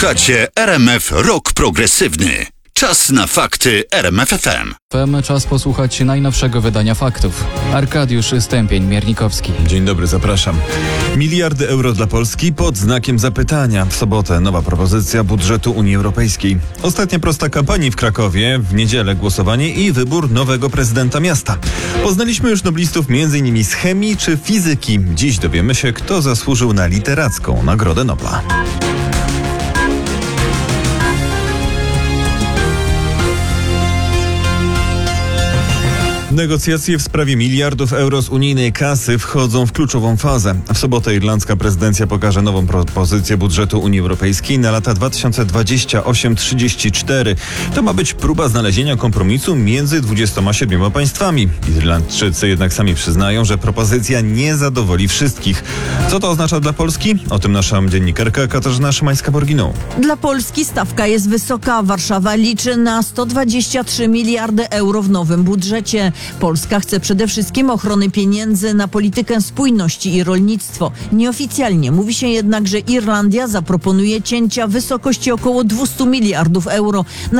Słuchacie RMF Rock Progresywny. Czas na fakty RMF FM. Czas posłuchać najnowszego wydania faktów. Arkadiusz Stępień-Miernikowski. Dzień dobry, zapraszam. Miliardy euro dla Polski pod znakiem zapytania. W sobotę nowa propozycja budżetu Unii Europejskiej. Ostatnia prosta kampanii w Krakowie, w niedzielę głosowanie i wybór nowego prezydenta miasta. Poznaliśmy już noblistów m.in. z chemii czy fizyki. Dziś dowiemy się, kto zasłużył na literacką Nagrodę Nobla. Negocjacje w sprawie miliardów euro z unijnej kasy wchodzą w kluczową fazę. W sobotę irlandzka prezydencja pokaże nową propozycję budżetu Unii Europejskiej na lata 2028-34. To ma być próba znalezienia kompromisu między 27 państwami. Irlandczycy jednak sami przyznają, że propozycja nie zadowoli wszystkich. Co to oznacza dla Polski? O tym nasza dziennikarka Katarzyna Szymańska-Borginą. Dla Polski stawka jest wysoka. Warszawa liczy na 123 miliardy euro w nowym budżecie. Polska chce przede wszystkim ochrony pieniędzy na politykę spójności i rolnictwo. Nieoficjalnie mówi się jednak, że Irlandia zaproponuje cięcia w wysokości około 200 miliardów euro.